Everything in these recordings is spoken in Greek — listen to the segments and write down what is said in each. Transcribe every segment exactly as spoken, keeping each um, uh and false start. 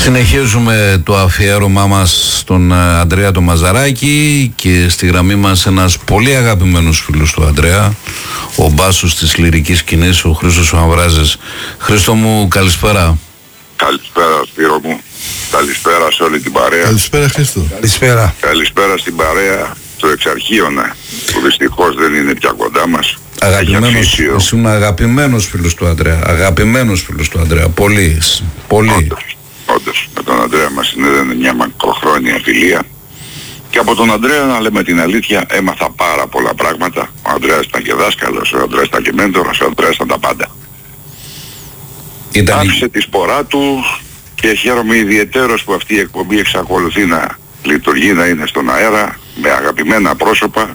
Συνεχίζουμε το αφιέρωμά μας στον Ανδρέα το Μαζαράκη και στη γραμμή μας ένας πολύ αγαπημένος φίλος του Ανδρέα, ο μπάσος της λυρικής σκηνής, ο Χρήστος ο Αμβράζης. Χρήστο μου, καλησπέρα. Καλησπέρα Σπύρο μου, καλησπέρα σε όλη την παρέα. Καλησπέρα Χρήστο. Καλησπέρα. Καλησπέρα στην παρέα του Εξαρχείωνα, που δυστυχώς δεν είναι πια κοντά μας. Αγαπημένος, ήσουν αγαπημένος φίλος του Ανδρέα, αγαπημένος φίλος του Ανδρέα, πολύ, πολύ. Όντως, όντως, με τον Ανδρέα μας συνέδανε μια μακροχρόνια φιλία. Και από τον Ανδρέα, να λέμε την αλήθεια, έμαθα πάρα πολλά πράγματα. Ο Ανδρέας ήταν και δάσκαλος, ο Ανδρέας ήταν και μέντορας, ο Ανδρέας ήταν τα πάντα. Ήταν... Άφησε τη σπορά του και χαίρομαι ιδιαιτέρως που αυτή η εκπομπή εξακολουθεί να λειτουργεί, να είναι στον αέρα, με αγαπημένα πρόσωπα.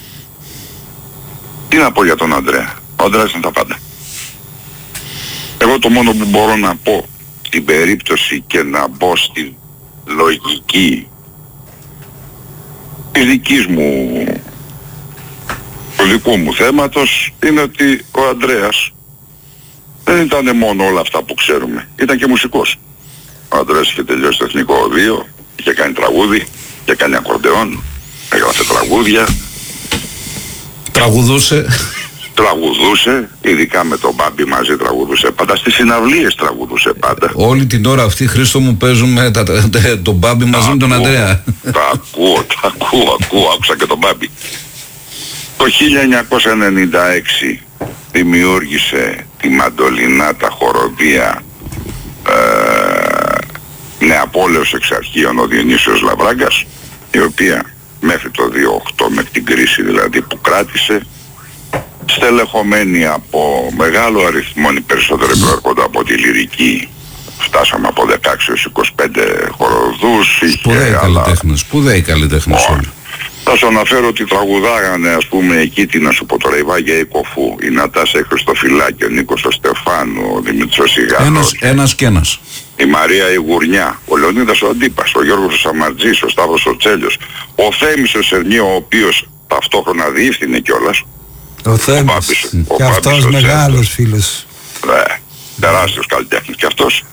Τι να πω για τον Ανδρέα, ο Ανδρέας είναι τα πάντα. Εγώ το μόνο που μπορώ να πω στην περίπτωση και να μπω στη λογική της δικής μου, του δικού μου θέματος, είναι ότι ο Ανδρέας δεν ήταν μόνο όλα αυτά που ξέρουμε, ήταν και μουσικός. Ο Ανδρέας είχε τελειώσει το Εθνικό Οδείο, είχε κάνει τραγούδι, είχε κάνει ακορντεόν, έγραφε τραγούδια. Τραγουδούσε. Τραγουδούσε, ειδικά με τον Μπάμπη μαζί τραγουδούσε πάντα, στις συναυλίες τραγουδούσε πάντα. Όλη την ώρα αυτή, Χρήστο μου, παίζουμε τα, τα, τα, τον Μπάμπη μαζί με τον Ανδρέα. Τα ακούω, τα ακούω, ακούω, άκουσα και τον Μπάμπη. Το χίλια εννιακόσια ενενήντα έξι δημιούργησε τη Μαντολινάτα χοροδία ε, Νεαπόλεως Εξαρχείων ο Διονύσιος Λαβράγκας, η οποία μέχρι το δύο χιλιάδες οκτώ, με την κρίση δηλαδή που κράτησε, στελεχωμένη από μεγάλο αριθμό, οι περισσότεροι προέρχονται από τη λυρική, φτάσαμε από δεκαέξι έως είκοσι πέντε χοροδούς. Σπουδαίοι καλλιτέχνες, σπουδαίοι καλλιτέχνες όλοι. Θα σου αναφέρω ότι τραγουδάγανε, ας πούμε, εκεί, τι να σου πω τώρα, η Βάγια η Κοφού, η Νατάσα η Χριστοφυλάκη, ο Νίκος ο Στεφάνου, ο Δημήτρης ο Σιγάνος, ένας, ένας και ένας, η Μαρία η Γουρνιά, ο Λεωνίδας ο Αντίπας, ο Γιώργος ο Σαμαρτζής, ο Σταύρος ο Τσέλιος, ο Θέμης ο Σερνίου, ο οποίος ταυτόχρονα διεύθυνε κιόλας. Ο Θέμης, και αυτός μεγάλος φίλος. Ναι, τεράστιος καλλιτέχνης και αυτός.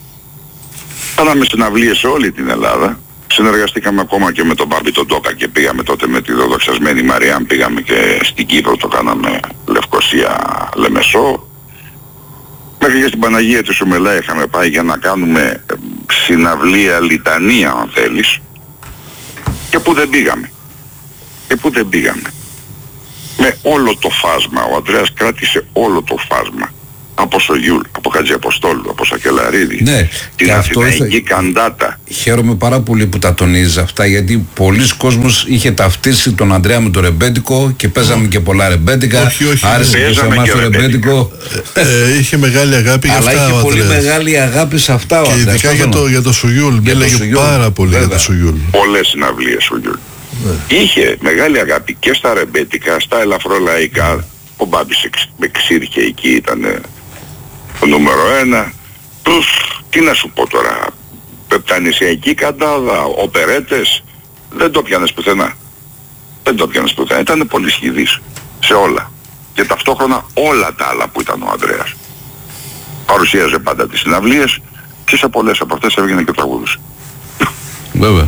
Κάναμε συναυλίες σε όλη την Ελλάδα. Συνεργαστήκαμε ακόμα και με τον Μπάμπη τον Τόκα και πήγαμε τότε με τη δοδοξασμένη Μαριάν, πήγαμε και στην Κύπρο, το κάναμε Λευκοσία, Λεμεσό. Μέχρι και στην Παναγία της Σουμελά είχαμε πάει για να κάνουμε συναυλία λιτανία, αν θέλεις. Και που δεν πήγαμε. Και που δεν πήγαμε. Με όλο το φάσμα, ο Ανδρέας κράτησε όλο το φάσμα. Από Σογιούλ, από Χατζιαποστόλου, από Σακελαρίδη, ναι, την Αθηναϊκή θα... Καντάτα. Χαίρομαι πάρα πολύ που τα τονίζεις αυτά, γιατί πολλοί κόσμος είχε ταυτίσει τον Ανδρέα με το ρεμπέτικο και παίζαμε oh. και πολλά ρεμπέτικα. Όχι, όχι, άρεσε και σε εμάς το ρεμπέτικο. Ε, είχε μεγάλη αγάπη για αυτά. Αλλά είχε πολύ μεγάλη αγάπη σε αυτά ο και Ανδρέας. Ειδικά για το, για το Σογιούλ, μίλαγε πάρα πολύ βέβαια. Για το Σογιούλ. Πολλές συναυλίες Σογιούλ. Ναι. Είχε μεγάλη αγάπη και στα ρεμπέτικα, στα ελαφρολαϊκά. Ο Μπάμπης εξήρχε εκεί, ήταν το νούμερο ένα. Τους, τι να σου πω τώρα, πεπτανησιακή καντάδα, οπερέτες, δεν το πιάνες πουθενά. Δεν το πιάνες πουθενά. Ήταν πολύ σχηδής σε όλα. Και ταυτόχρονα όλα τα άλλα που ήταν ο Ανδρέας. Παρουσίαζε πάντα τις συναυλίες και σε πολλές από αυτές έβγαινε και τραγούδους. Βέβαια.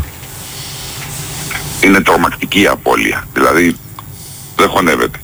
Είναι τρομακτική η απώλεια. Δηλαδή δεν χωνεύεται.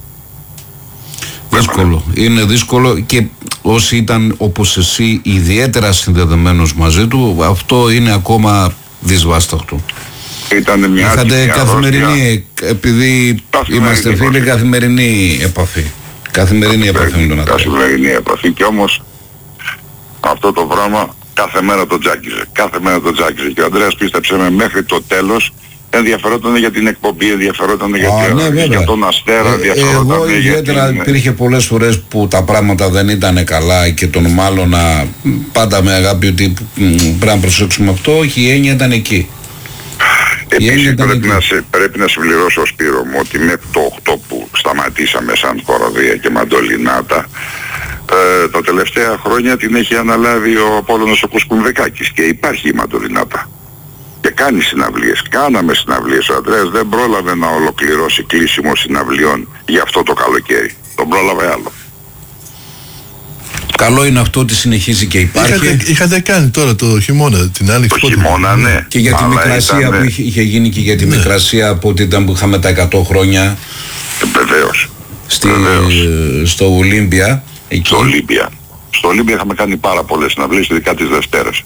Δύσκολο. Είναι δύσκολο και όσοι ήταν όπως εσύ ιδιαίτερα συνδεδεμένος μαζί του, αυτό είναι ακόμα δυσβάσταχτο. Ήταν μια Είχατε καθημερινή, επειδή καθημερινή είμαστε φίλοι, επαφή. καθημερινή επαφή. Καθημερινή επαφή με τον Ανδρέα. Καθημερινή επαφή και όμως αυτό το πράγμα κάθε μέρα το τζάκιζε. Κάθε μέρα το τζάκιζε και ο Ανδρέας, πίστεψε με, μέχρι το τέλος ενδιαφερόταν για την εκπομπή, ενδιαφερόταν για, Α, ναι, για τον Αστέρα, ενδιαφερόταν. Εγώ ιδιαίτερα την... υπήρχε πολλές φορές που τα πράγματα δεν ήταν καλά και τον μάλωνα πάντα με αγάπη ότι πρέπει να προσέξουμε αυτό, όχι, η έννοια ήταν εκεί. Επίσης πρέπει να, σε, πρέπει να συμπληρώσω, Σπύρο μου, ότι μέχρι το οκτώ που σταματήσαμε σαν χοροδία και Μαντολινάτα, ε, τα τελευταία χρόνια την έχει αναλάβει ο Απόλλωνος ο Κουσκουμβικάκης και υπάρχει η Μαντολινάτα. Και κάνει συναυλίες, κάναμε συναυλίες. Ο Ανδρέας δεν πρόλαβε να ολοκληρώσει κλείσιμο συναυλιών για αυτό το καλοκαίρι. Τον πρόλαβε άλλο. Καλό είναι αυτό ότι συνεχίζει και υπάρχει. Είχατε, είχατε κάνει τώρα το χειμώνα, την άλλη Το χειμώνα, ναι. Και για τη Αλλά Μικρασία ήταν, που είχε, είχε γίνει και για τη ναι. Μικρασία από ότι ήταν που είχαμε τα εκατό χρόνια. Βεβαίως. Στη, Βεβαίως. στο Ολύμπια. Εκεί. Στο Ολύμπια. Στο Ολύμπια είχαμε κάνει πάρα πολλές συναυλίες, ειδικά τις Δευτέρες.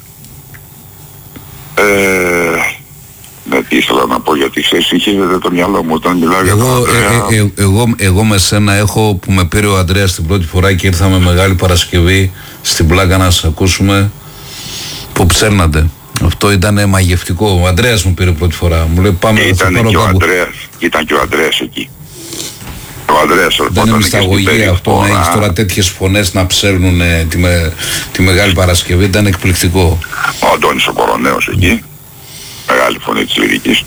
Ε, ναι, τι ήθελα να πω, γιατί ξέρεις, συγχύζεται το μυαλό μου όταν μιλάω για τον Εγώ, Ανδρέα. ε, ε, ε, εγώ, εγώ με σένα έχω που με πήρε ο Ανδρέας την πρώτη φορά και ήρθαμε Μεγάλη Παρασκευή στην Πλάκα να σας ακούσουμε που ψέρνατε. Αυτό ήταν μαγευτικό. Ο Ανδρέας μου πήρε πρώτη φορά. Μου λέει πάμε να Ήταν πάρω και ο κάπου. Ανδρέας, ήταν και ο Ανδρέας εκεί. Ο Ανδρέας Δεν ερχόταν είναι και στην μυσταγωγία αυτό να περιφορά. έχεις τώρα τέτοιες φωνές να ψέρνουν ε, τη, με, τη Μεγάλη Παρασκευή. Ήταν εκπληκτικό. Ο Αντώνης ο Κοροναίος εκεί, μεγάλη φωνή της λυρικής.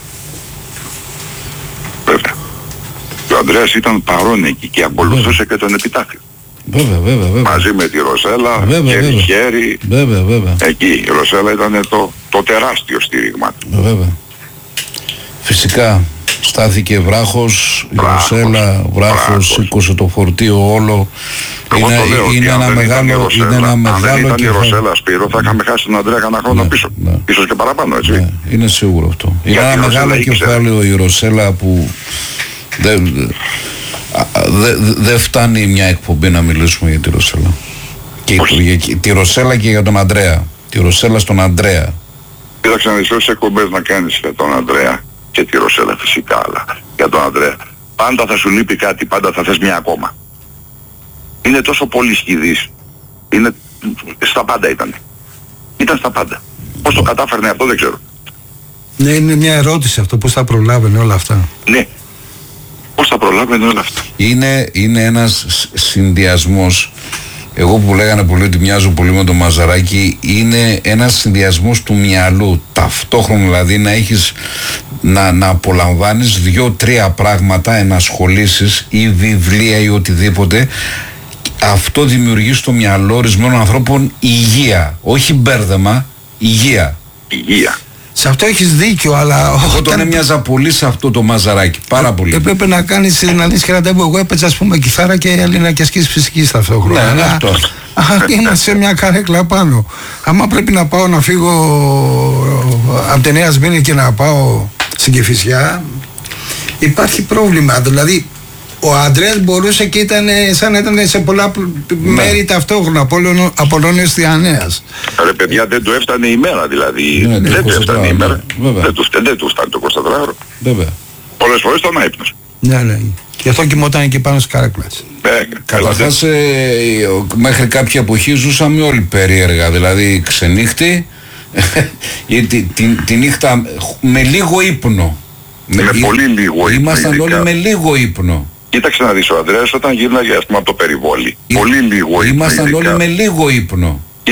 Βέβαια. Και ο Ανδρέας ήταν παρόν εκεί και ακολουθούσε και τον επιτάφιο. Βέβαια, βέβαια, βέβαια. Μαζί με τη Ρωσέλα, Βέβαια, χέρι βέβαια. χέρι. Βέβαια, βέβαια. Εκεί η Ρωσέλα ήταν το, το τεράστιο στήριγμα του. Βέβαια. Φυσικά στάθηκε βράχος, η Βράχος, Ρωσέλα, βράχος, βράχος. σήκωσε το φορτίο όλο. Εγώ Είναι, το λέω ότι είναι, αν ένα δεν ήταν η μεγάλο, Ρωσέλα, είναι ένα αν δεν μεγάλο ήταν η κεφάλαιο. Ρωσέλα, Σπύρο, θα είχαμε χάσει τον Ανδρέα κανένα χρόνο Ναι, πίσω. ναι. Ίσως και παραπάνω, έτσι. Ναι, είναι σίγουρο αυτό. Είναι Γιατί ένα η Ρωσέλα μεγάλο ήξερε. κεφάλαιο η Ρωσέλα που δεν δε, δε φτάνει μια εκπομπή να μιλήσουμε για τη Ρωσέλα. Και Όχι. για, για, τη Ρωσέλα και για τον Ανδρέα. Τη Ρωσέλα στον Ανδρέα. Κοίταξε να δεις όσες εκπομπές να κάνεις για τον Ανδρέα και τη Ρωσέλα φυσικά, αλλά για τον Ανδρέα. Πάντα θα σου λείπει κάτι, πάντα θα θες μια ακόμα. Είναι τόσο πολύ σχηδής. Είναι στα πάντα ήταν. Ήταν στα πάντα. Πώς το κατάφερνε αυτό δεν ξέρω. Ναι, είναι μια ερώτηση αυτό, πώς θα προλάβαινε όλα αυτά. Ναι. Πώς θα προλάβαινε όλα αυτά. Είναι, είναι ένας σ- συνδυασμός. Εγώ που λέγανε πολύ ότι μοιάζω πολύ με τον Μαζαράκη, είναι ένας συνδυασμός του μυαλού. Ταυτόχρονα δηλαδή να έχεις να, να απολαμβάνεις δύο-τρία πράγματα, ενασχολήσεις ή βιβλία ή οτιδήποτε. Αυτό δημιουργεί στο μυαλό ορισμένων ανθρώπων υγεία. Όχι μπέρδεμα, υγεία. Υγεία. Σε αυτό έχεις δίκιο, αλλά Εγώ τον έμοιαζα πολύ σε αυτό το Μαζαράκη. Πάρα πολύ. έπρεπε να κάνεις, να δεις και ραντεβού. Εγώ έπαιζα, ας πούμε, κιθάρα και Έλληνα και ασκήσεις φυσικής ταυτόχρονα. Ναι, Αλλά- αυτό. Α, είμαστε σε μια καρέκλα πάνω. Άμα πρέπει να πάω να φύγω από τη Νέα Σμύρνη και να πάω στην Κηφισιά, υπάρχει πρόβλημα. Δηλαδή, ο Ανδρέας μπορούσε και ήταν σαν να ήταν σε πολλά μέρη ταυτόχρονα, Απόλλωνο- Απολλώνιος Θιανέας. Ρε παιδιά δεν του έφτανε η μέρα δηλαδή. Ναι, δεν του έφτανε η μέρα. βέβαια. Δεν του, δεν του φτάνει το εικοσιτετράωρο. Βέβαια. Πολλές φορές τον άϊπνος. Ναι, ναι. Γι' αυτό κοιμόταν και πάνω στις καρέκλες. Ε, καλά, δεν- Καταρχάς ε, μέχρι κάποια εποχή ζούσαμε όλοι περίεργα, δηλαδή ξενύχτη γιατί την, τη νύχτα με λίγο ύπνο. Με πολύ λίγο ύπνο, Ήμασταν ειδικά. όλοι με λίγο ύπνο. Κοίταξε να δεις ο Ανδρέας όταν γύρναγε ας πούμε από το περιβόλι. Ή- Πολύ λίγο ύπνο Ήμασταν ειδικά. όλοι με λίγο ύπνο.